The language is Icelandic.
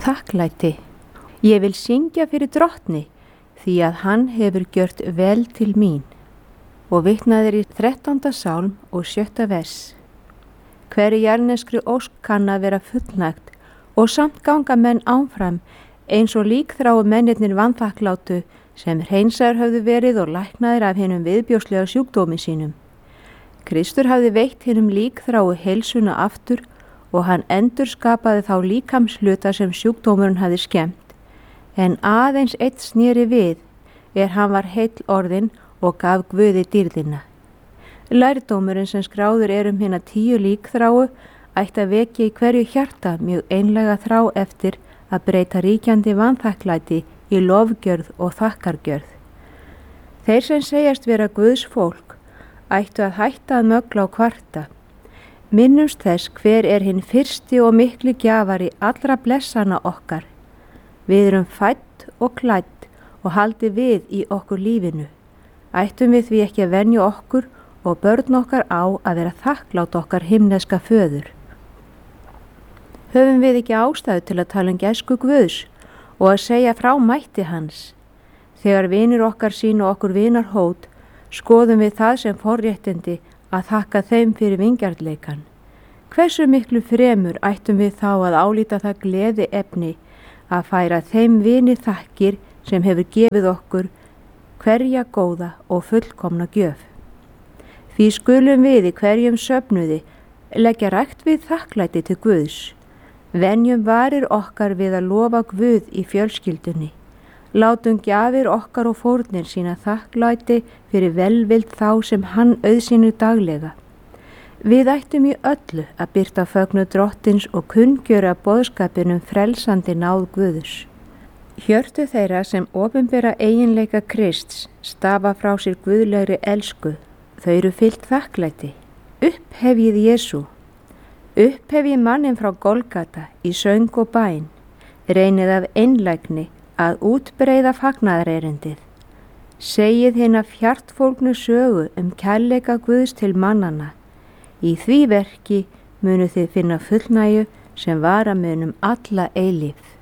þakklæti. Ég vil syngja fyrir Drottni, því að hann hefur gjört vel til mín. Og vitnaðir í 13. sálm og 7. vers. Hverri jarðneskri ósk kann að vera fullnægt og samt ganga menn áfram eins og líkþráu mennirnir vanþakklátu sem hreinsaðir höfðu verið og læknaðir af hinum viðbjóðslega sjúkdómi sínum. Kristur hafði veitt hinum líkþráu heilsuna aftur og hann endurskapaði þá líkamshluta sem sjúkdómurinn hafði skemmt, en aðeins eitt sneri við hann var heill orðinn og gaf Guði dýrðina. Lærdómurinn sem skráður hina 10 líkþráu ætti að vekja í hverju hjarta mjög einlega þrá eftir að breyta ríkjandi vanþakklæti í lofgjörð og þakkargjörð. Þeir sem segjast vera Guðs fólk ættu að hætta að mögla á kvarta. Minnumst þess hver hinn fyrsti og mikli gjafari allra blessana okkar. Við erum fædd og klædd og haldi við í okkur lífinu. Ættum við því ekki að venja okkur og börn okkar á að vera þakklátt okkar himneska föður. Höfum við ekki ástæðu til að tala gæsku Guðs og að segja frá mætti hans. Þegar vinir okkar sýna okkur vinarhót, skoðum við það sem forréttindi að þakka þeim fyrir vingjarnleikan. Hversu miklu fremur ættum við þá að álíta það gleði efni að færa þeim vini þakkir sem hefur gefið okkur hverja góða og fullkomna gjöf. Því skulum við í hverjum söfnuði leggja rækt við þakklæti til Guðs. Venjum varir okkar við að lofa Guð í fjölskyldunni. Látum gjafir okkar og fórnir sína þakklæti fyrir velvild þá sem hann auðsýnir daglega. Við ættum í öllu að birta fögnu Drottins og kunngjöra boðskapinum frelsandi náð Guðs. Hjörtu þeirra sem opinbera eiginleika Krists stafa frá sér guðlegri elsku. Þau eru fyllt þakklæti. Upphefjið Jesú. Upphefjið manninn frá Golgata í söng og bæn. Reynið af einlægni að útbreiða fagnaðarerindið. Segið hina fjartfólgnu sögu kærleika Guðs til mannanna. Í því verki munu þið finna fullnægju sem vara mun alla eilífð.